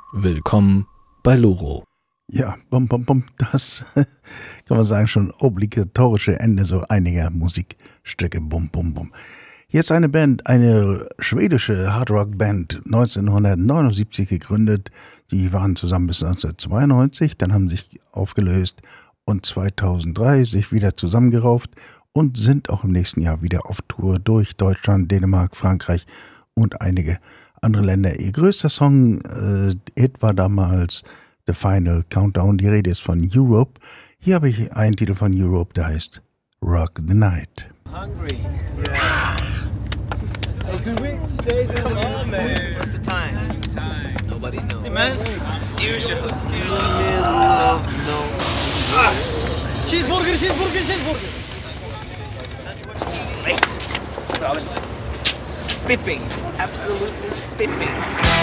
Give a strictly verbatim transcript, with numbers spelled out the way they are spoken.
Willkommen bei Loro. Ja, bum, bum, bum, das kann man sagen, schon obligatorische Ende so einiger Musikstücke, bum, bum, bum. Hier ist eine Band, eine schwedische Hardrock-Band, neunzehnhundertneunundsiebzig gegründet. Die waren zusammen bis neunzehnhundertzweiundneunzig, dann haben sich aufgelöst und zweitausenddrei sich wieder zusammengerauft und sind auch im nächsten Jahr wieder auf Tour durch Deutschland, Dänemark, Frankreich und einige andere Länder. Ihr größter Song, äh, Hit war damals The Final Countdown. Die Rede ist von Europe. Hier habe ich einen Titel von Europe, der heißt Rock the Night. Hungry. Yeah. Hey, good week. Stays in the on, man. What's the time? Time. Nobody knows. Hey, man. As usual. No, no. Ah. Cheeseburger, cheeseburger, cheeseburger. Great. Stop it. Spiffing. Absolutely spiffing.